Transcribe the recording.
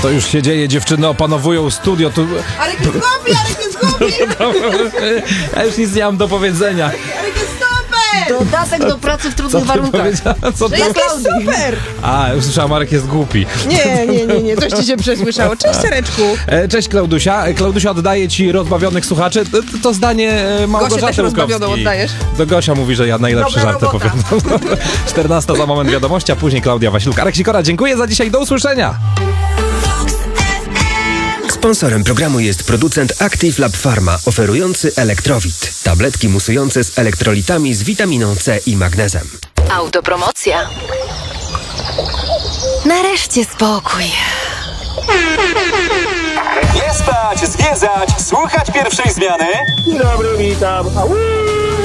To już się dzieje, dziewczyny opanowują studio. Tu... Arek jest głupi, Arek jest głupi! Ja już nic nie mam do powiedzenia. Arek jest super! Dodatek do pracy w Co trudnych ty warunkach. powiedziała? Co ty? Arek jest super! A, usłyszałem, Marek jest głupi. Nie, coś ci się przesłyszało. Cześć, Sereczku. Cześć, Klaudusia. Klaudusia, oddaję ci rozbawionych słuchaczy. To zdanie Gosia też Małgorzaty rozbawioną Łukowskiej. oddajesz? To Gosia mówi, że ja najlepsze Dobra żarty robota. powiadam. 14 za moment wiadomości, a później Klaudia Wasiluk. Arek Sikora, dziękuję za dzisiaj. Do usłyszenia. Sponsorem programu jest producent Active Lab Pharma, oferujący Elektrowit. Tabletki musujące z elektrolitami z witaminą C i magnezem. Autopromocja. Nareszcie spokój. Nie spać, zwiedzać, słuchać pierwszej zmiany. Dzień dobry, witam.